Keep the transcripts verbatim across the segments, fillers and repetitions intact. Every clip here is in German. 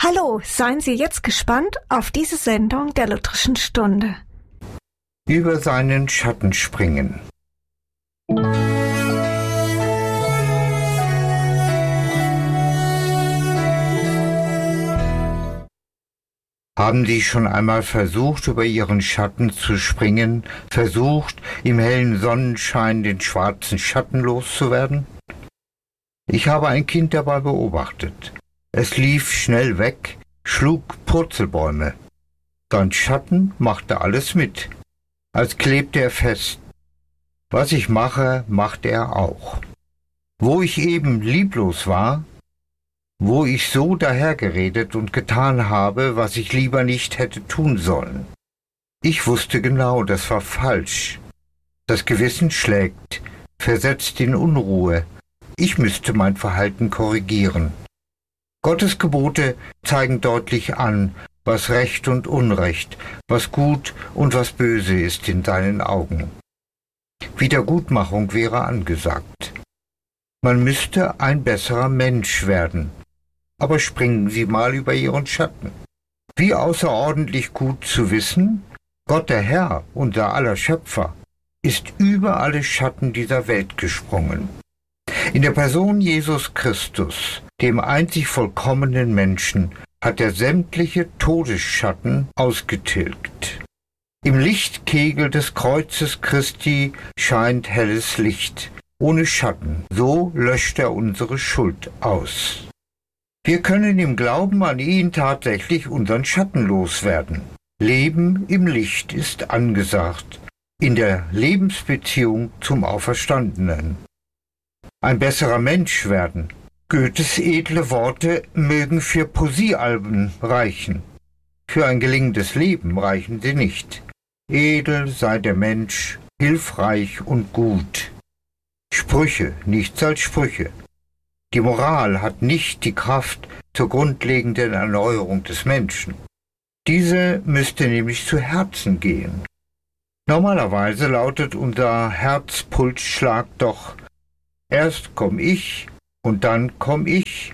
Hallo, seien Sie jetzt gespannt auf diese Sendung der Lutherischen Stunde. Über seinen Schatten springen. Haben Sie schon einmal versucht, über Ihren Schatten zu springen, versucht, im hellen Sonnenschein den schwarzen Schatten loszuwerden? Ich habe ein Kind dabei beobachtet. Es lief schnell weg, schlug Purzelbäume. Sein Schatten machte alles mit, als klebte er fest. Was ich mache, macht er auch. Wo ich eben lieblos war, wo ich so dahergeredet und getan habe, was ich lieber nicht hätte tun sollen. Ich wusste genau, das war falsch. Das Gewissen schlägt, versetzt in Unruhe. Ich müsste mein Verhalten korrigieren. Gottes Gebote zeigen deutlich an, was Recht und Unrecht, was gut und was böse ist in seinen Augen. Wiedergutmachung wäre angesagt. Man müsste ein besserer Mensch werden. Aber springen Sie mal über Ihren Schatten. Wie außerordentlich gut zu wissen, Gott der Herr, unser aller Schöpfer, ist über alle Schatten dieser Welt gesprungen. In der Person Jesus Christus, dem einzig vollkommenen Menschen, hat er sämtliche Todesschatten ausgetilgt. Im Lichtkegel des Kreuzes Christi scheint helles Licht, ohne Schatten. So löscht er unsere Schuld aus. Wir können im Glauben an ihn tatsächlich unseren Schatten loswerden. Leben im Licht ist angesagt, in der Lebensbeziehung zum Auferstandenen. Ein besserer Mensch werden. Goethes edle Worte mögen für Poesiealben reichen. Für ein gelingendes Leben reichen sie nicht. Edel sei der Mensch, hilfreich und gut. Sprüche, nichts als Sprüche. Die Moral hat nicht die Kraft zur grundlegenden Erneuerung des Menschen. Diese müsste nämlich zu Herzen gehen. Normalerweise lautet unser Herzpulsschlag doch: Erst komm ich und dann komm ich.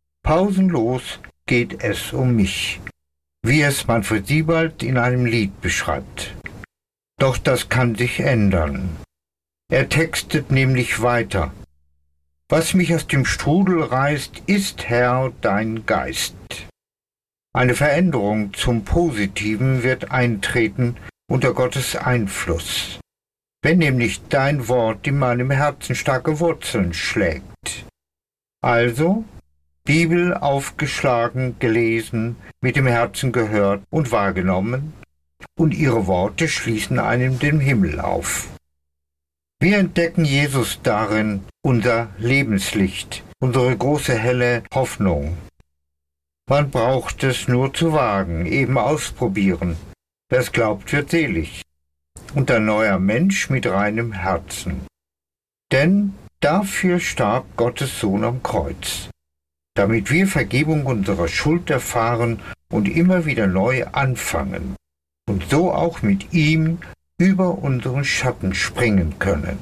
Pausenlos geht es um mich, wie es Manfred Siebald in einem Lied beschreibt. Doch das kann sich ändern. Er textet nämlich weiter: Was mich aus dem Strudel reißt, ist, Herr, dein Geist. Eine Veränderung zum Positiven wird eintreten unter Gottes Einfluss, wenn nämlich dein Wort in meinem Herzen starke Wurzeln schlägt. Also, Bibel aufgeschlagen, gelesen, mit dem Herzen gehört und wahrgenommen, und ihre Worte schließen einem den Himmel auf. Wir entdecken Jesus darin, unser Lebenslicht, unsere große helle Hoffnung. Man braucht es nur zu wagen, eben ausprobieren. Wer es glaubt, wird selig. Und ein neuer Mensch mit reinem Herzen. Denn dafür starb Gottes Sohn am Kreuz, damit wir Vergebung unserer Schuld erfahren und immer wieder neu anfangen und so auch mit ihm über unseren Schatten springen können.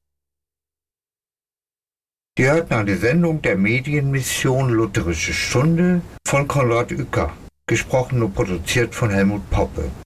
Sie hörten eine Sendung der Medienmission Lutherische Stunde von Konrad Uecker, gesprochen und produziert von Helmut Poppe.